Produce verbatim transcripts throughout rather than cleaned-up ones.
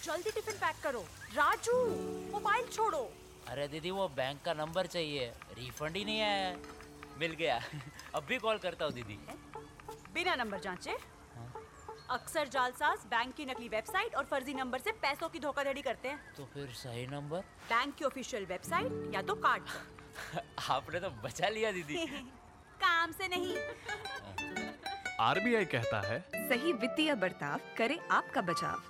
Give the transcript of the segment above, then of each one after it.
जल्दी tiffin pack करो। Raju, mobile छोड़ो। अरे दीदी वो बैंक का नंबर चाहिए, रिफंड ही नहीं आया है। मिल गया। अब भी कॉल करता हूँ दीदी। बिना नंबर जांचे? अक्सर जालसाज बैंक की नकली वेबसाइट और फर्जी नंबर से पैसों की धोखाधड़ी करते हैं। तो फिर सही नंबर? बैंक की ऑफिशियल वेबसाइट या तो कार्ड पर। आपने तो बचा लिया दीदी। काम से नहीं। आरबीआई कहता है, सही वित्तीय बर्ताव करे आपका बचाव।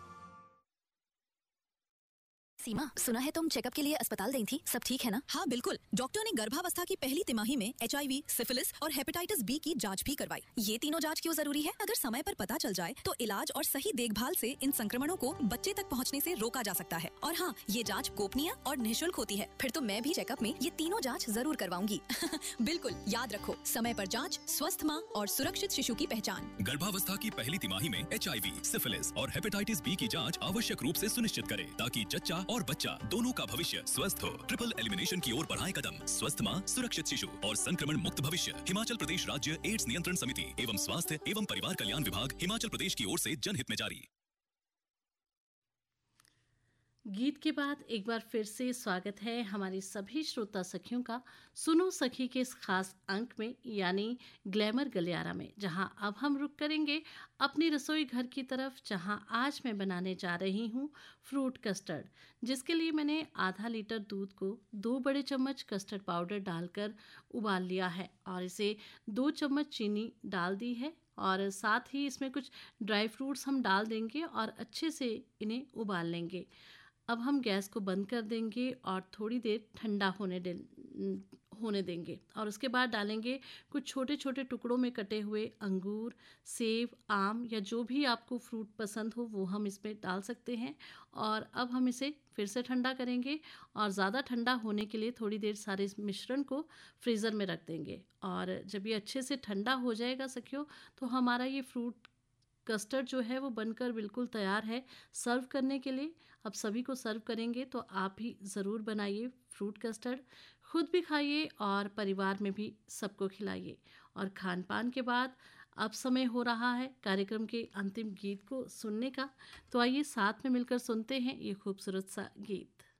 सीमा, सुना है तुम चेकअप के लिए अस्पताल गई थी, सब ठीक है ना? हाँ बिल्कुल, डॉक्टर ने गर्भावस्था की पहली तिमाही में एचआईवी, सिफिलिस और हेपेटाइटिस बी की जांच भी करवाई। ये तीनों जांच क्यों जरूरी है? अगर समय पर पता चल जाए तो इलाज और सही देखभाल से इन संक्रमणों को बच्चे तक पहुंचने से रोका जा सकता है। और हाँ, ये जांच गोपनीय और निःशुल्क होती है। फिर तो मैं भी चेकअप में ये तीनों जांच जरूर करवाऊंगी। बिल्कुल, याद रखो, समय पर जांच, स्वस्थ माँ और सुरक्षित शिशु की पहचान। गर्भावस्था की पहली तिमाही में एचआईवी, सिफिलिस और हेपेटाइटिस बी की जांच आवश्यक रूप से सुनिश्चित करें, ताकि जच्चा और बच्चा दोनों का भविष्य स्वस्थ हो। ट्रिपल एलिमिनेशन की ओर बढ़ाएं कदम। स्वस्थ माँ, सुरक्षित शिशु और संक्रमण मुक्त भविष्य। हिमाचल प्रदेश राज्य एड्स नियंत्रण समिति एवं स्वास्थ्य एवं परिवार कल्याण विभाग, हिमाचल प्रदेश की ओर से जनहित में जारी। गीत के बाद एक बार फिर से स्वागत है हमारी सभी श्रोता सखियों का सुनो सखी के इस खास अंक में, यानी ग्लैमर गलियारा में, जहां अब हम रुक करेंगे अपनी रसोई घर की तरफ, जहां आज मैं बनाने जा रही हूं फ्रूट कस्टर्ड, जिसके लिए मैंने आधा लीटर दूध को दो बड़े चम्मच कस्टर्ड पाउडर डालकर उबाल लिया है और इसे दो चम्मच चीनी डाल दी है और साथ ही इसमें कुछ ड्राई फ्रूट्स हम डाल देंगे और अच्छे से इन्हें उबाल लेंगे। अब हम गैस को बंद कर देंगे और थोड़ी देर ठंडा होने दे होने देंगे और उसके बाद डालेंगे कुछ छोटे छोटे टुकड़ों में कटे हुए अंगूर, सेब, आम या जो भी आपको फ्रूट पसंद हो वो हम इसमें डाल सकते हैं। और अब हम इसे फिर से ठंडा करेंगे और ज़्यादा ठंडा होने के लिए थोड़ी देर सारे इस मिश्रण को फ्रीज़र में रख देंगे। और जब ये अच्छे से ठंडा हो जाएगा सखियों, तो हमारा ये फ्रूट कस्टर्ड जो है वो बनकर बिल्कुल तैयार है सर्व करने के लिए। अब सभी को सर्व करेंगे, तो आप भी ज़रूर बनाइए फ्रूट कस्टर्ड, खुद भी खाइए और परिवार में भी सबको खिलाइए। और खान पान के बाद अब समय हो रहा है कार्यक्रम के अंतिम गीत को सुनने का, तो आइए साथ में मिलकर सुनते हैं ये खूबसूरत सा गीत।